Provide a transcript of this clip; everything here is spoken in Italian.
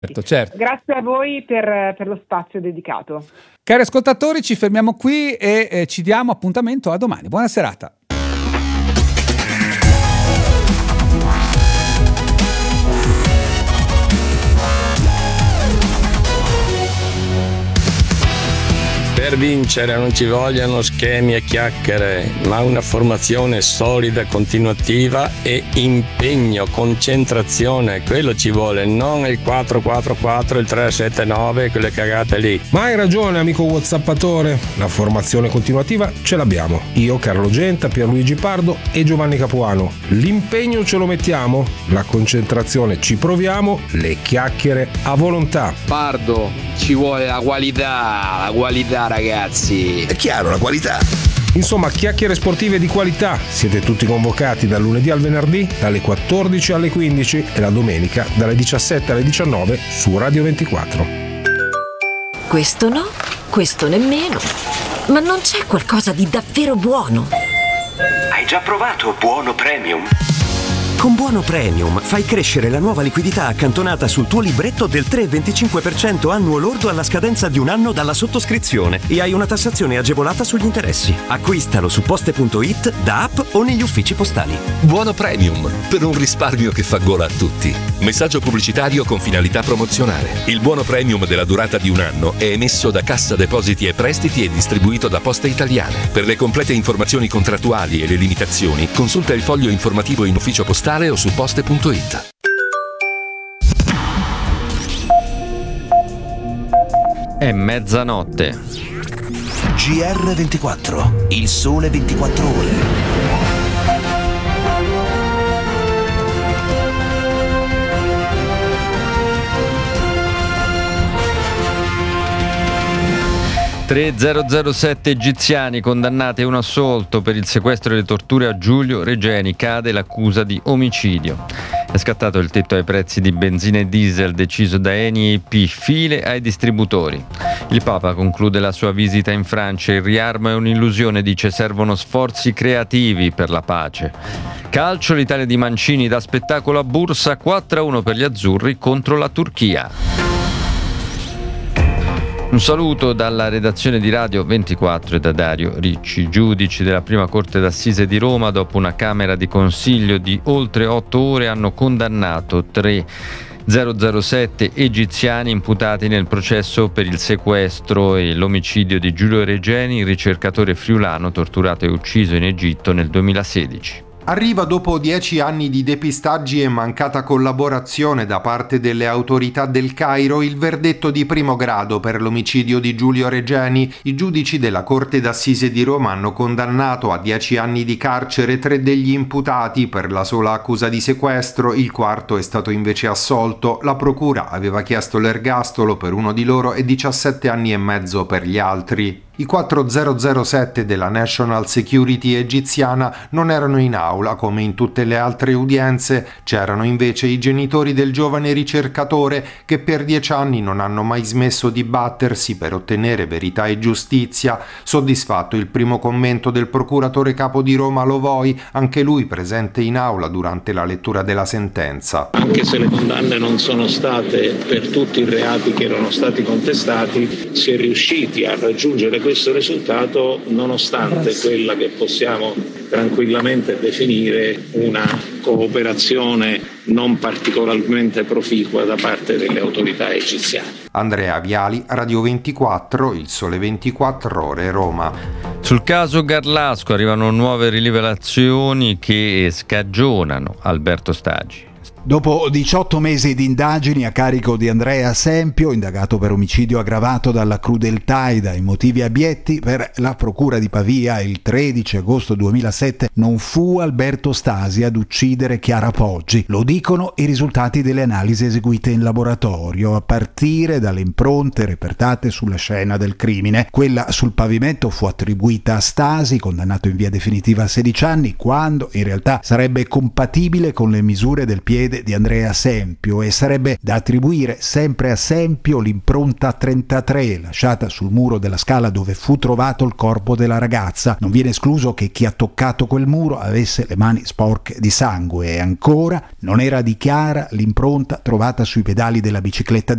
Certo. Grazie a voi per lo spazio dedicato. Cari ascoltatori, ci fermiamo qui e ci diamo appuntamento a domani. Buona serata. Per vincere non ci vogliono schemi e chiacchiere, ma una formazione solida, continuativa e impegno, concentrazione. Quello ci vuole, non il 4-4-4, il 3-7-9, quelle cagate lì. Ma hai ragione, amico whatsappatore. La formazione continuativa ce l'abbiamo. Io, Carlo Genta, Pierluigi Pardo e Giovanni Capuano. L'impegno ce lo mettiamo, la concentrazione ci proviamo, le chiacchiere a volontà. Pardo, ci vuole la qualità ragazzi. È chiaro, la qualità. Insomma, chiacchiere sportive di qualità. Siete tutti convocati dal lunedì al venerdì, dalle 14 alle 15 e la domenica dalle 17 alle 19 su Radio 24. Questo no, questo nemmeno. Ma non c'è qualcosa di davvero buono? Hai già provato Buono Premium? Con Buono Premium fai crescere la nuova liquidità accantonata sul tuo libretto del 3,25% annuo lordo alla scadenza di un anno dalla sottoscrizione e hai una tassazione agevolata sugli interessi. Acquistalo su poste.it, da app o negli uffici postali. Buono Premium, per un risparmio che fa gola a tutti. Messaggio pubblicitario con finalità promozionale. Il Buono Premium della durata di un anno è emesso da Cassa Depositi e Prestiti e distribuito da Poste Italiane. Per le complete informazioni contrattuali e le limitazioni, consulta il foglio informativo in ufficio postale o su poste.it. È mezzanotte. GR24, il sole 24 ore. (3007) egiziani condannati a un assolto per il sequestro e le torture a Giulio Regeni. Cade l'accusa di omicidio. È scattato il tetto ai prezzi di benzina e diesel deciso da Eni e EP, file ai distributori. Il Papa conclude la sua visita in Francia. Il riarmo è un'illusione, dice, servono sforzi creativi per la pace. Calcio, l'Italia di Mancini dà spettacolo a Bursa, 4-1 per gli azzurri contro la Turchia. Un saluto dalla redazione di Radio 24 e da Dario Ricci. I giudici della prima corte d'assise di Roma, dopo una camera di consiglio di oltre 8 ore, hanno condannato 007 egiziani imputati nel processo per il sequestro e l'omicidio di Giulio Regeni, il ricercatore friulano torturato e ucciso in Egitto nel 2016. Arriva dopo 10 anni di depistaggi e mancata collaborazione da parte delle autorità del Cairo il verdetto di primo grado per l'omicidio di Giulio Regeni. I giudici della Corte d'Assise di Roma hanno condannato a 10 anni di carcere 3 degli imputati per la sola accusa di sequestro, il quarto è stato invece assolto. La procura aveva chiesto l'ergastolo per uno di loro e 17 anni e mezzo per gli altri. I 4007 della National Security egiziana non erano in aula come in tutte le altre udienze, c'erano invece i genitori del giovane ricercatore che per 10 anni non hanno mai smesso di battersi per ottenere verità e giustizia. Soddisfatto il primo commento del procuratore capo di Roma Lovoi, anche lui presente in aula durante la lettura della sentenza. Anche se le condanne non sono state per tutti i reati che erano stati contestati, si è riusciti a raggiungere questo risultato nonostante quella che possiamo tranquillamente definire una cooperazione non particolarmente proficua da parte delle autorità egiziane. Andrea Viali, Radio 24, il sole 24 ore, Roma. Sul caso Garlasco arrivano nuove rivelazioni che scagionano Alberto Stagi. Dopo 18 mesi di indagini a carico di Andrea Sempio, indagato per omicidio aggravato dalla crudeltà e dai motivi abietti, per la procura di Pavia il 13 agosto 2007 non fu Alberto Stasi ad uccidere Chiara Poggi. Lo dicono i risultati delle analisi eseguite in laboratorio, a partire dalle impronte repertate sulla scena del crimine. Quella sul pavimento fu attribuita a Stasi, condannato in via definitiva a 16 anni, quando in realtà sarebbe compatibile con le misure del piede piede di Andrea Sempio, e sarebbe da attribuire sempre a Sempio l'impronta 33 lasciata sul muro della scala dove fu trovato il corpo della ragazza. Non viene escluso che chi ha toccato quel muro avesse le mani sporche di sangue, e ancora non era di Chiara l'impronta trovata sui pedali della bicicletta